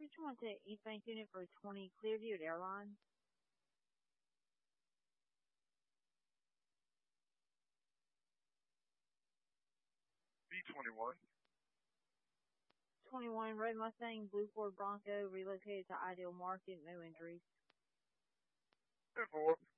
621 to East Bank Unit for 20 Clearview at Airline. B21. 21 Red Mustang, Blue Ford Bronco, relocated to Ideal Market, no injuries. 10-4.